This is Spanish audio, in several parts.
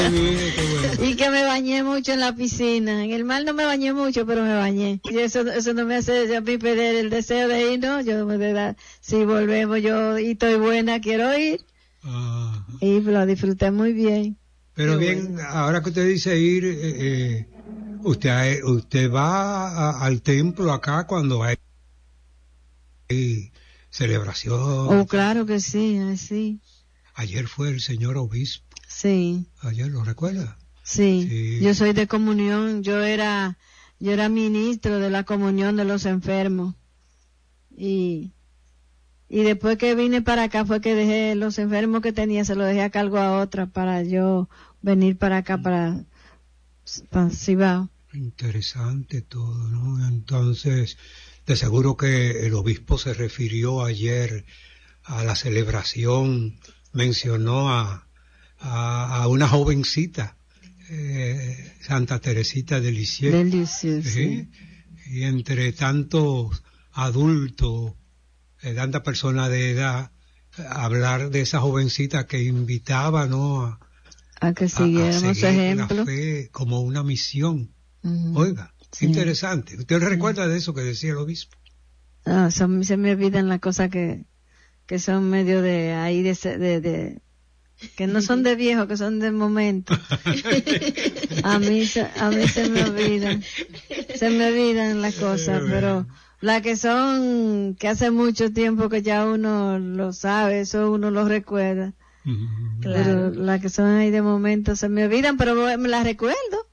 Mire, qué bueno. Y que me bañé mucho en la piscina. En el mar no me bañé mucho, pero me bañé. Y eso no me hace a mí perder el deseo de ir, ¿no? Yo, de verdad, si volvemos yo y estoy buena, quiero ir. Y lo disfruté muy bien. Pero Qué bien, bueno. ahora que usted dice ir, usted va al templo acá cuando hay celebración. Oh, claro que sí, sí. Ayer fue el señor obispo. Sí. Ayer, ¿lo recuerda? Sí. Sí. Yo soy de comunión, yo era ministro de la comunión de los enfermos. Y después que vine para acá fue que dejé los enfermos que tenía, se los dejé a cargo a otra para yo venir para acá para Cibao. Interesante todo, ¿no? Entonces, de seguro que el obispo se refirió ayer a la celebración, mencionó a una jovencita, Santa Teresita de Lisieux. De Lisieux, sí. Y entre tantos adultos, tanta persona de edad, hablar de esa jovencita que invitaba, ¿no? A que siguiéramos su ejemplo. La fe como una misión. Uh-huh. Oiga, sí. Interesante. ¿Usted recuerda de eso que decía el obispo? Se me olvidan las cosas que son medio de ahí, que no son de viejo, que son de momento. a mí se me olvidan las cosas, pero las que son, que hace mucho tiempo que ya uno lo sabe, eso uno lo recuerda. Claro. Pero las que son ahí de momento se me olvidan, pero me las recuerdo.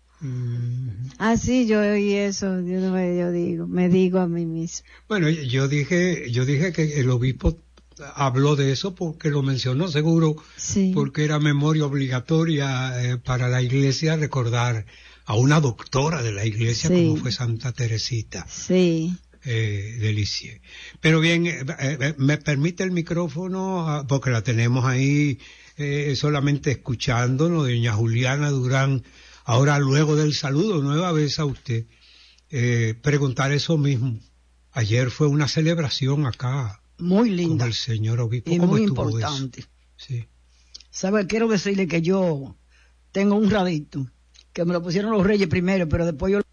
Sí, yo oí eso, me digo a mí mismo. Bueno, yo dije que el obispo habló de eso porque lo mencionó, seguro, sí. Porque era memoria obligatoria para la iglesia recordar a una doctora de la iglesia, sí. Como fue Santa Teresita. Sí. De Lisieux. Pero bien, me permite el micrófono, porque la tenemos ahí solamente escuchándonos, doña Juliana Durán. Ahora, luego del saludo, nueva vez a usted, preguntar eso mismo. Ayer fue una celebración acá. Muy linda. Con el señor obispo. Y ¿Cómo muy estuvo importante. Eso? Sí. ¿Sabe? Quiero decirle que yo tengo un radito, que me lo pusieron los reyes primero, pero después yo